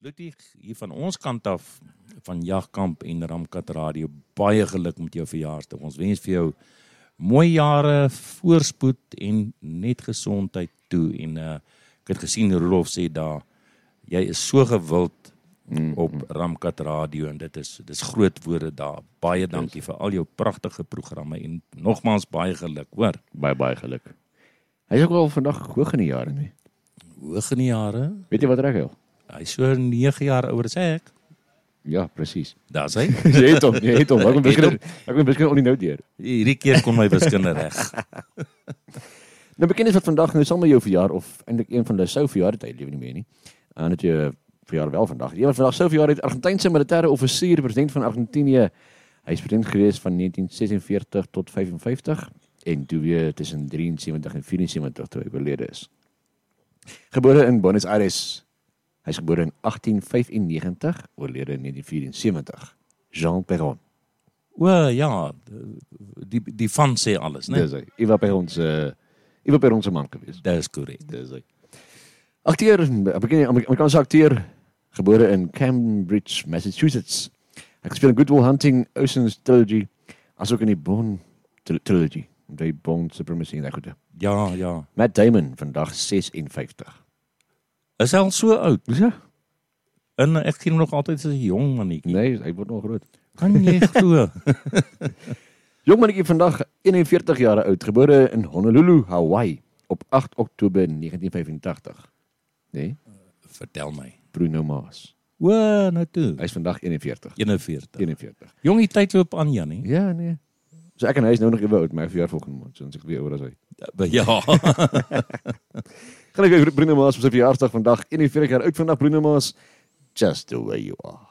Ludwig, hier van ons kant af, van Jagkamp en Ramkat Radio, baie geluk met jou verjaarsdag. Ons wens vir jou mooi jare, voorspoed en net gesondheid toe. En ek het gesien, Rudolf sê daar, jy is so gewild op Ramkat Radio en dit is groot woorde daar. Baie dankie vir al jou pragtige programme en nogmaals baie geluk, hoor. Baie geluk. Hy is ook al vandag hoog in die jare, nie? Hoog in die jare? Weet jy wat reg hy? Hy is so 9 jaar ouer as ek. Ja, presies. Daar is hy. Jy het hom. Ek ben miskien al nie nou deur. Hierdie keer kom my wiskunde reg. Nou bekend is wat vandag nou saam met jou verjaar, of eintlik een van hulle sou verjaar het, hy lewe nie meer nie. En het jy verjaar wel vandag. Een wat vandag sou verjaar het, Argentynse militêre offisier, president van Argentinië. Hy is president gewees van 1946 tot 55 en toe weer tussen 73 en 74 toe hy oorlede is. Gebore in Buenos Aires. Hy is gebore in 1895, oorlede in 1974. Jean Perón. O ja, die van sê alles, né? Dis hy. Eva Perón se man gewees. Dit is korrek. Dis hy. Akteur, Amerikaanse akteur, gebore in Cambridge, Massachusetts. Hy speel in Good Will Hunting, Ocean's Trilogy, asook in die Bourne Trilogy. Die Bourne Supremacy en goede. Ja. Matt Damon, vandag 56. Is hy al so oud? Ja. En ek sien hom nog altyd as 'n jong mannetjie. Nee, hy word nog groot. Kan jy glo? Jong mannetjie vandag 41 jaar oud, gebore in Honolulu, Hawaii, op 8 Oktober 1985. Nee? Vertel my. Bruno Mars. O, nou toe. Hy is vandag 41. 41. Jong, die tyd loop aan, Janie. Ja, nee. So ek en hy is nou nog ewe oud, maar hy verjaar volgende maand, so ons ek weer ouer as hy. Ja. Gaan ek Bruno Mars op sy verjaarsdag vandag, 41 jaar oud vandag, Bruno Mars, Just the Way You Are.